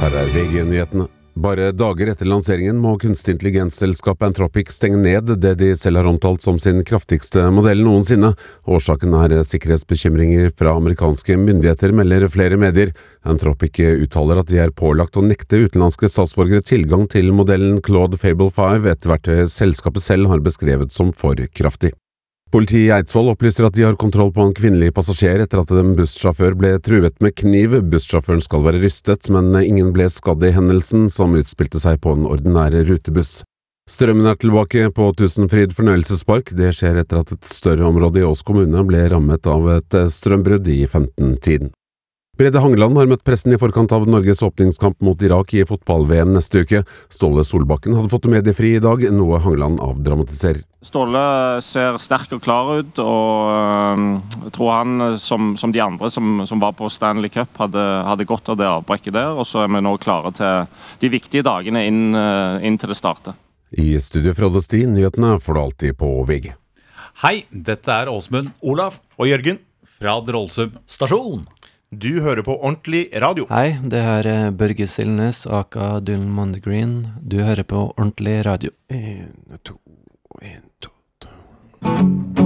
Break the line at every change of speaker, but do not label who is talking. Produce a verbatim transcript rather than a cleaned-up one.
Her er V G-nyhetene. Bare dager etter lanseringen må kunstig intelligensselskapet Anthropic stenge ned det de selv har omtalt som sin kraftigste modell noensinne. Årsaken er sikkerhetsbekymringer fra amerikanske myndigheter, melder flere medier. Anthropic uttaler at de er pålagt å nekte utenlandske statsborgere tilgang til modellen Claude Fable fem, etter hvert selskapet selv har beskrevet som for kraftig. Politiet i Eidsvoll opplyser at de har kontroll på en kvinnelig passasjer etter at en bussjåfør ble truet med kniv. Bussjåføren skal være rystet, men ingen ble skadd i hendelsen, som utspilte seg på en ordinær rutebuss. Strømmen er tilbake på Tusenfryd fornøyelsespark. Det skjer etter at et større område i Ås kommune ble rammet av et strømbrudd i femten-tiden. Brede Hangeland har møtt pressen i forkant av Norges åpningskamp mot Irak i fotball-V M neste uke. Ståle Solbakken hadde fått mediefri i dag, noe Hangeland avdramatiserer.
Ståle ser sterk og klar ut, og jeg tror han, som, som de andre som, som var på Stanley Cup, hadde, hadde godt av det avbrekket der, og så er vi nå klare til de viktige dagene inn, inn til det starter.
I studio Frode Sti, nyhetene får du alltid på V G.
Hei, dette er Åsmund,
Olav og Jørgen
fra Drollsum stasjon.
Du hører på Ordentlig Radio.
Hei, det her er Børge Silnes, aka Dylan Mondegreen. Du hører på Ordentlig Radio.
En, to, en, to, to.